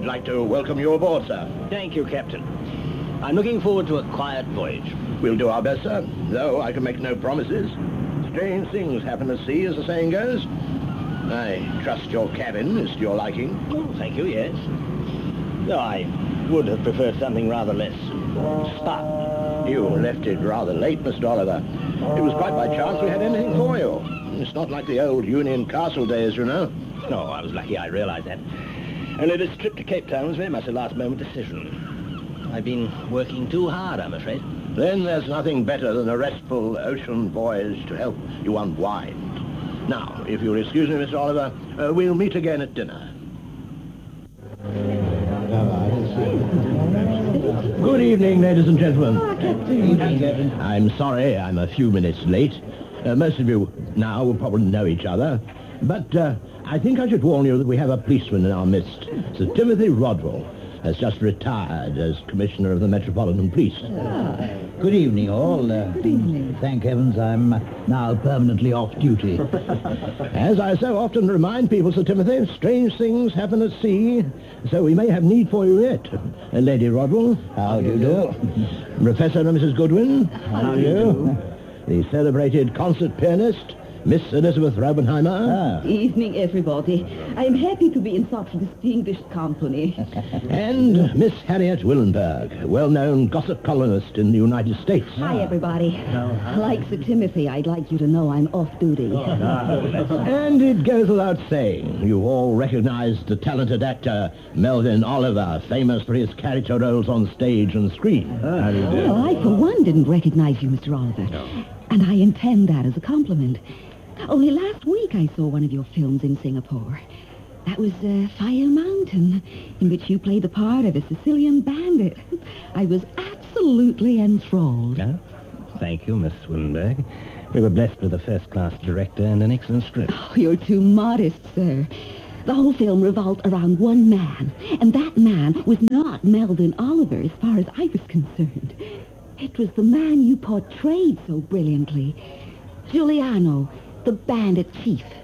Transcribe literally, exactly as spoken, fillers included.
I'd like to welcome you aboard, sir. Thank you, Captain. I'm looking forward to a quiet voyage. We'll do our best, sir, though I can make no promises. Strange things happen at sea, as the saying goes. I trust your cabin is to your liking. Oh, thank you, yes. Though I would have preferred something rather less spartan. You left it rather late, Mister Oliver. It was quite by chance we had anything for you. It's not like the old Union Castle days, you know. No, I was lucky, I realize that. Only this trip to Cape Town was very much a last-moment decision. I've been working too hard, I'm afraid. Then there's nothing better than a restful ocean voyage to help you unwind. Now, if you'll excuse me, Mister Oliver, uh, we'll meet again at dinner. Good evening, ladies and gentlemen. Oh, Captain. I'm sorry I'm a few minutes late. Uh, most of you now will probably know each other. But uh, I think I should warn you that we have a policeman in our midst. Sir Timothy Rodwell has just retired as Commissioner of the Metropolitan Police. Ah. Good evening, all. Uh, Good evening. Thank heavens I'm now permanently off duty. As I so often remind people, Sir Timothy, strange things happen at sea, so we may have need for you yet. Uh, Lady Rodwell. How do you do? Professor and Missus Goodwin. How do you? The celebrated concert pianist, Miss Elizabeth Robenheimer. Ah. Evening, everybody. I am happy to be in such distinguished company. And Miss Harriet Willenberg, well-known gossip columnist in the United States. Hi, everybody. Like Sir Timothy, I'd like you to know I'm off duty. And it goes without saying, you all recognize the talented actor Melvyn Oliver, famous for his character roles on stage and screen. How do you do? Well, I, for one, didn't recognize you, Mister Oliver. And I intend that as a compliment. Only last week I saw one of your films in Singapore. That was uh, Fire Mountain, in which you played the part of a Sicilian bandit. I was absolutely enthralled. Yeah? Thank you, Miss Swinberg. We were blessed with a first-class director and an excellent script. Oh, you're too modest, sir. The whole film revolved around one man, and that man was not Melvyn Oliver as far as I was concerned. It was the man you portrayed so brilliantly. Giuliano, the bandit chief.